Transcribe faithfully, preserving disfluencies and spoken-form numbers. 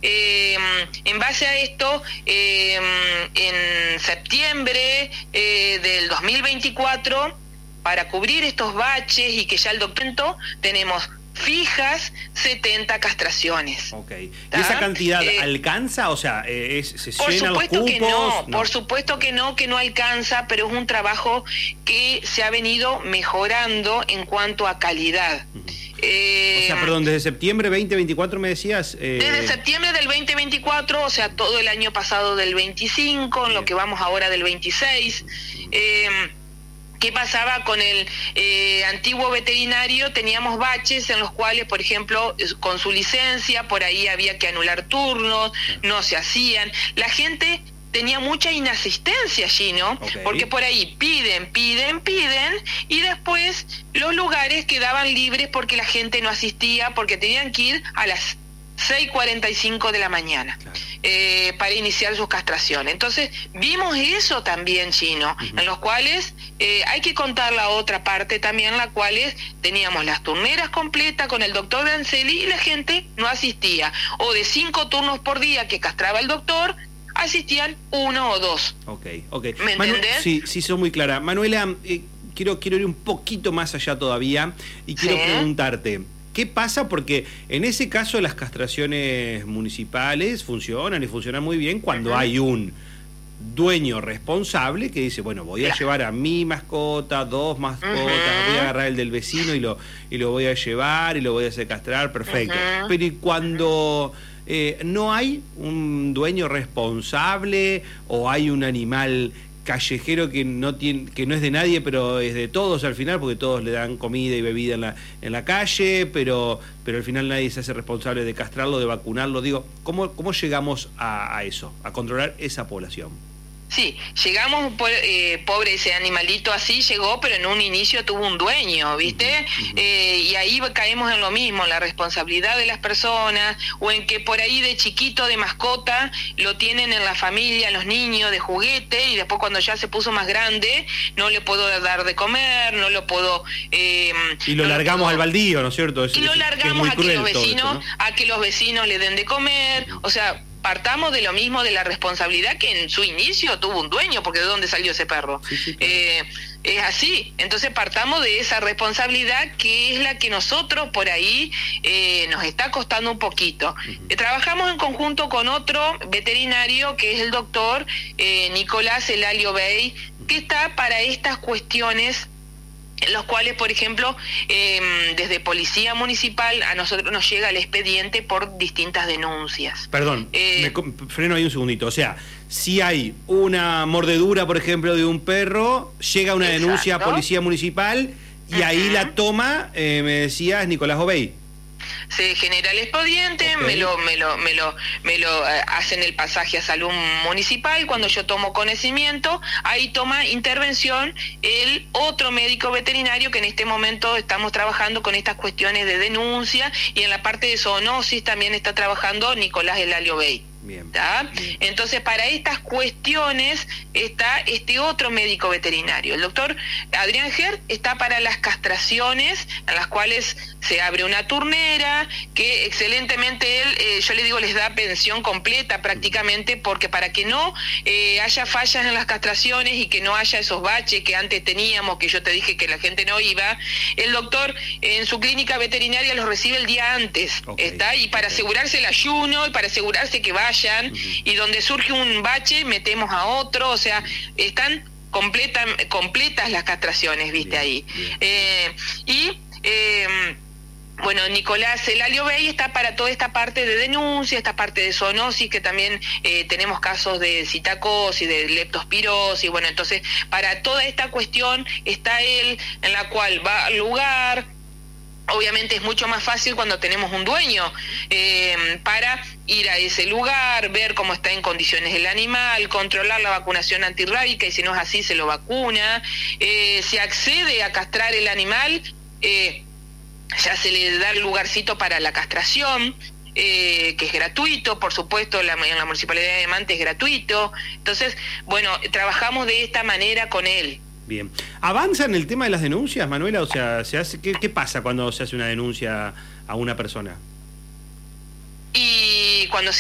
eh, en base a esto, eh, en septiembre eh, del dos mil veinticuatro, para cubrir estos baches y que ya el doctor tenemos fijas setenta castraciones. Ok. ¿Y esa cantidad eh, alcanza? O sea, eh, es, ¿se llenan los cupos? Por supuesto que no, no, por supuesto que no, que no alcanza, pero es un trabajo que se ha venido mejorando en cuanto a calidad. Uh-huh. Eh, o sea, perdón, desde septiembre veinte veinticuatro me decías... Eh... Desde septiembre del veinte veinticuatro, o sea, todo el año pasado del veinticinco, en lo que vamos ahora del veintiséis... Eh, ¿Qué pasaba con el eh, antiguo veterinario? Teníamos baches en los cuales, por ejemplo, con su licencia, por ahí había que anular turnos, no se hacían. La gente tenía mucha inasistencia allí, ¿no? Okay. Porque por ahí piden, piden, piden, y después los lugares quedaban libres porque la gente no asistía, porque tenían que ir a las seis cuarenta y cinco de la mañana. Claro. Eh, para iniciar sus castraciones. Entonces, vimos eso también, Chino, uh-huh. en los cuales eh, hay que contar la otra parte también, la cual es, teníamos las turneras completas con el doctor Danceli y la gente no asistía. O de cinco turnos por día que castraba el doctor, asistían uno o dos. Ok, ok. ¿Me Manu- entendés? Sí, sí, sos muy clara. Manuela, eh, quiero, quiero ir un poquito más allá todavía y quiero ¿Sí? preguntarte, ¿qué pasa? Porque en ese caso las castraciones municipales funcionan y funcionan muy bien cuando uh-huh. hay un dueño responsable que dice, bueno, voy a yeah. llevar a mi mascota, dos mascotas, uh-huh. voy a agarrar el del vecino y lo, y lo voy a llevar y lo voy a hacer castrar, perfecto. Uh-huh. Pero ¿y cuando eh, no hay un dueño responsable o hay un animal callejero que no tiene, que no es de nadie, pero es de todos al final, porque todos le dan comida y bebida en la, en la calle, pero, pero al final nadie se hace responsable de castrarlo, de vacunarlo? Digo, ¿cómo, cómo llegamos a, a eso, a controlar esa población? Sí, llegamos, eh, pobre ese animalito así llegó, pero en un inicio tuvo un dueño, ¿viste? Uh-huh, uh-huh. Eh, y ahí caemos en lo mismo, la responsabilidad de las personas, o en que por ahí de chiquito, de mascota, lo tienen en la familia, los niños, de juguete, y después cuando ya se puso más grande, no le puedo dar de comer, no lo puedo... Eh, y lo no largamos lo puedo... al baldío, ¿no es cierto? Es, y lo largamos a que los vecinos, esto, ¿no? a que los vecinos le den de comer, uh-huh. o sea... Partamos de lo mismo, de la responsabilidad que en su inicio tuvo un dueño, porque ¿de dónde salió ese perro? Sí, sí, claro. eh, es así, entonces partamos de esa responsabilidad que es la que nosotros por ahí eh, nos está costando un poquito. Uh-huh. Eh, trabajamos en conjunto con otro veterinario que es el doctor eh, Nicolás Elalio Bey, que está para estas cuestiones, en los cuales, por ejemplo, eh, desde Policía Municipal a nosotros nos llega el expediente por distintas denuncias. Perdón, eh, me freno ahí un segundito. O sea, si hay una mordedura, por ejemplo, de un perro, llega una exacto. denuncia a Policía Municipal y uh-huh. ahí la toma, eh, me decías, Nicolás Obey. Se genera el expediente, okay. me lo me lo me lo me lo eh, hacen el pasaje a salud municipal. Cuando yo tomo conocimiento, ahí toma intervención el otro médico veterinario que en este momento estamos trabajando con estas cuestiones de denuncia, y en la parte de zoonosis también está trabajando Nicolás Elalio Bey. Bien, bien. Entonces, para estas cuestiones está este otro médico veterinario. El doctor Adrián Gert está para las castraciones, en las cuales se abre una turnera, que excelentemente él, eh, yo le digo, les da pensión completa prácticamente, porque para que no eh, haya fallas en las castraciones y que no haya esos baches que antes teníamos, que yo te dije que la gente no iba, el doctor en su clínica veterinaria los recibe el día antes, okay. está, y para okay. asegurarse el ayuno y para asegurarse que vayan, uh-huh. y donde surge un bache metemos a otro, o sea, están completa, completas las castraciones, viste, bien, ahí. Bien. Eh, y eh, bueno, Nicolás Elalio Bey está para toda esta parte de denuncia, esta parte de zoonosis, que también eh, tenemos casos de citacosis, de leptospirosis, bueno, entonces para toda esta cuestión está él, en la cual va al lugar. Obviamente es mucho más fácil cuando tenemos un dueño eh, para ir a ese lugar, ver cómo está en condiciones el animal, controlar la vacunación antirrábica, y si no es así se lo vacuna. Eh, se accede a castrar el animal, eh, ya se le da el lugarcito para la castración, eh, que es gratuito, por supuesto, la, en la Municipalidad de Mante es gratuito. Entonces, bueno, trabajamos de esta manera con él. Bien. ¿Avanza en el tema de las denuncias, Manuela? O sea, ¿se hace, qué, qué pasa cuando se hace una denuncia a una persona? Y cuando se